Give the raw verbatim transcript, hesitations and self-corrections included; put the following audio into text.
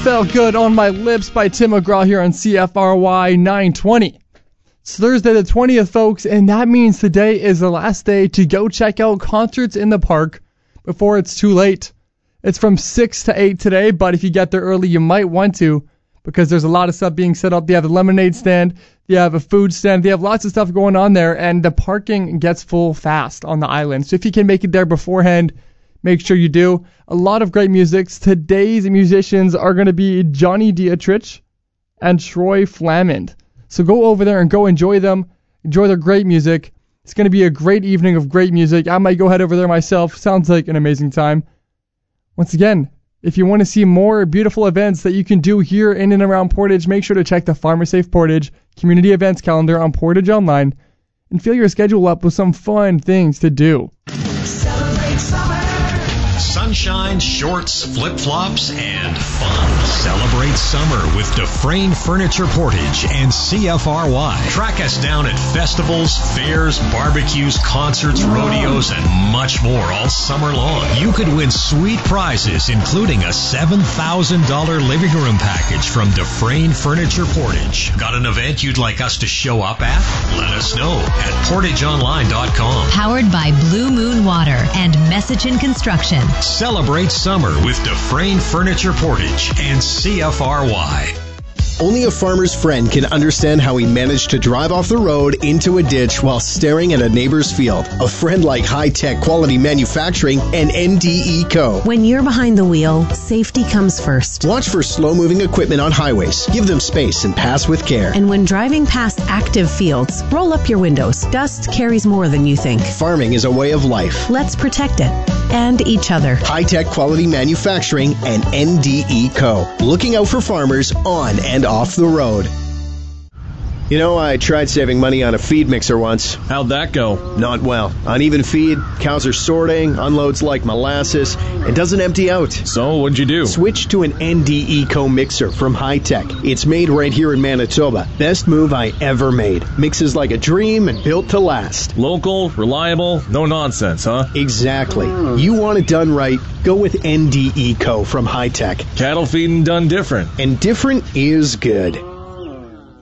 Felt Good on My Lips by Tim McGraw here on C F R Y nine twenty. It's Thursday the twentieth, folks, and that means today is the last day to go check out concerts in the park before it's too late. It's from six to eight today, but if you get there early, you might want to, because there's a lot of stuff being set up. They have a lemonade stand, they have a food stand, they have lots of stuff going on there, and the parking gets full fast on the island. So if you can make it there beforehand, make sure you do. A lot of great music. Today's musicians are going to be Johnny Dietrich and Troy Flamand. So go over there and go enjoy them. Enjoy their great music. It's going to be a great evening of great music. I might go head over there myself. Sounds like an amazing time. Once again, if you want to see more beautiful events that you can do here in and around Portage, make sure to check the Farmer Safe Portage community events calendar on Portage Online and fill your schedule up with some fun things to do. Celebrate summer. Sunshine, shorts, flip-flops, and fun. Celebrate summer with Dufresne Furniture Portage and C F R Y. Track us down at festivals, fairs, barbecues, concerts, rodeos, and much more all summer long. You could win sweet prizes, including a seven thousand dollars living room package from Dufresne Furniture Portage. Got an event you'd like us to show up at? Let us know at portage online dot com. Powered by Blue Moon Water and Messaging Construction. Celebrate summer with Dufresne Furniture Portage and C F R Y. Only a farmer's friend can understand how he managed to drive off the road into a ditch while staring at a neighbor's field. A friend like High Tech Quality Manufacturing and N D E Co. When you're behind the wheel, safety comes first. Watch for slow-moving equipment on highways. Give them space and pass with care. And when driving past active fields, roll up your windows. Dust carries more than you think. Farming is a way of life. Let's protect it. And each other. High Tech Quality Manufacturing and N D E Co. Looking out for farmers on and off the road. You know, I tried saving money on a feed mixer once. How'd that go? Not well. Uneven feed, cows are sorting, unloads like molasses, and doesn't empty out. So, what'd you do? Switch to an N D E Co mixer from High Tech. It's made right here in Manitoba. Best move I ever made. Mixes like a dream and built to last. Local, reliable, no nonsense, huh? Exactly. You want it done right, go with N D E Co from High Tech. Cattle feeding done different. And different is good.